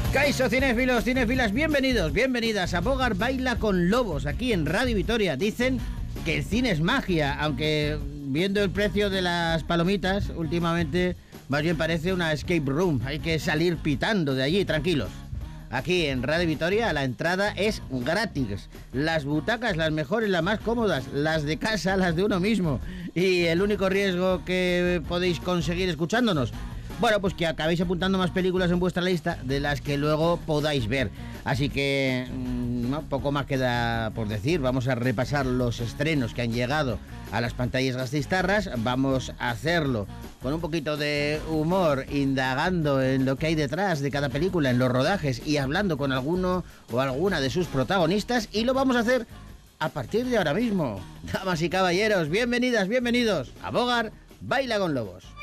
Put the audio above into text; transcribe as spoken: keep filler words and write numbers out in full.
Kaixo, cinéfilos, cinéfilas, bienvenidos, bienvenidas a Bogart Baila con Lobos, aquí en Radio Vitoria. Dicen que el cine es magia, aunque viendo el precio de las palomitas, últimamente más bien parece una escape room. Hay que salir pitando de allí, tranquilos. Aquí en Radio Vitoria la entrada es gratis. Las butacas, las mejores, las más cómodas, las de casa, las de uno mismo. Y el único riesgo que podéis conseguir escuchándonos, bueno, pues que acabéis apuntando más películas en vuestra lista de las que luego podáis ver. Así que no, poco más queda por decir. Vamos a repasar los estrenos que han llegado a las pantallas gastistarras. Vamos a hacerlo con un poquito de humor, indagando en lo que hay detrás de cada película, en los rodajes y hablando con alguno o alguna de sus protagonistas. Y lo vamos a hacer a partir de ahora mismo. Damas y caballeros, bienvenidas, bienvenidos a Bogart Baila con Lobos.